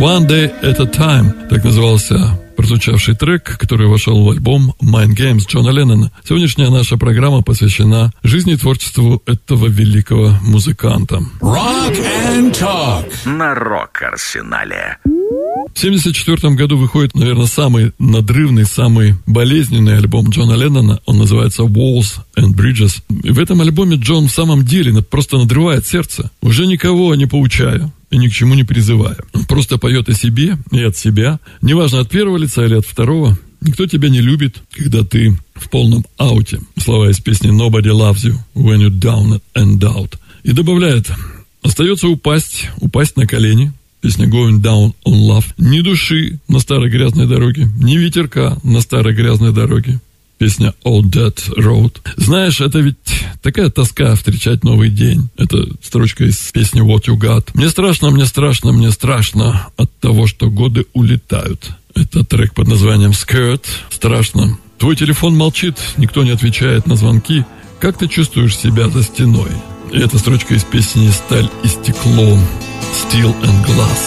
One Day at a Time. Так назывался прозвучавший трек, который вошел в альбом Mind Games Джона Леннона. Сегодняшняя наша программа посвящена жизни и творчеству этого великого музыканта. Rock and Talk на Рок-Арсенале. В 1974 году выходит, наверное, самый надрывный, самый болезненный альбом Джона Леннона. Он называется Walls and Bridges. И в этом альбоме Джон в самом деле просто надрывает сердце, уже никого не поучая и ни к чему не призывая. Он просто поет о себе и от себя. Неважно, от первого лица или от второго. Никто тебя не любит, когда ты в полном ауте. Слова из песни Nobody loves you when you're down and out. И добавляет: остается упасть на колени. Песня Going Down on Love. Ни души на старой грязной дороге, ни ветерка на старой грязной дороге. Песня Old Dead Road. Знаешь, это ведь такая тоска встречать новый день. Это строчка из песни What You Got. Мне страшно, мне страшно, мне страшно от того, что годы улетают. Это трек под названием Skirt. Страшно. Твой телефон молчит, никто не отвечает на звонки. Как ты чувствуешь себя за стеной? И это строчка из песни «Сталь и стекло». Steel and Glass.